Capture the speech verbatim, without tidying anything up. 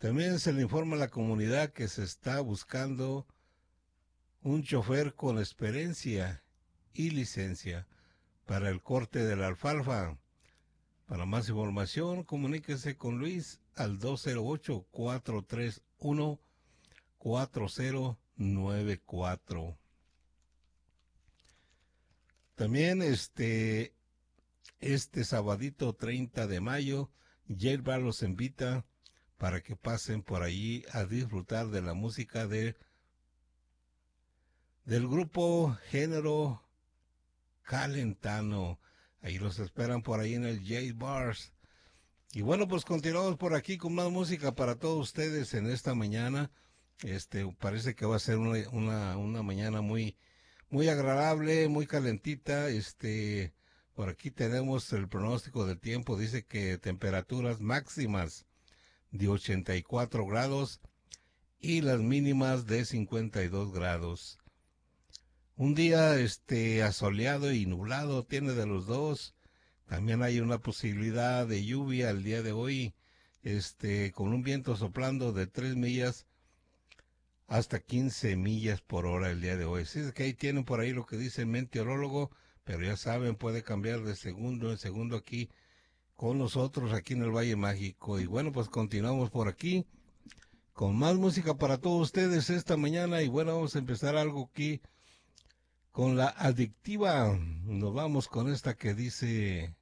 También se le informa a la comunidad que se está buscando un chofer con experiencia y licencia para el corte de la alfalfa. Para más información, comuníquese con Luis al dos cero ocho, cuatro tres uno, cuatro cero nueve cuatro. También este, este sabadito treinta de mayo, Yerba los invita para que pasen por allí a disfrutar de la música de, del grupo Género Calentano. Ahí los esperan por ahí en el J Bars. Y bueno, pues continuamos por aquí con más música para todos ustedes en esta mañana. Este, parece que va a ser una, una, una mañana muy, muy agradable, muy calentita. Este, por aquí tenemos el pronóstico del tiempo. Dice que temperaturas máximas de ochenta y cuatro grados y las mínimas de cincuenta y dos grados. Un día, este, asoleado y nublado, tiene de los dos. También hay una posibilidad de lluvia el día de hoy, este, con un viento soplando de tres millas hasta quince millas por hora el día de hoy. Sí, es que ahí tienen por ahí lo que dice el meteorólogo, pero ya saben, puede cambiar de segundo en segundo aquí con nosotros, aquí en el Valle Mágico. Y bueno, pues continuamos por aquí con más música para todos ustedes esta mañana. Y bueno, vamos a empezar algo aquí con la adictiva. Nos vamos con esta que dice...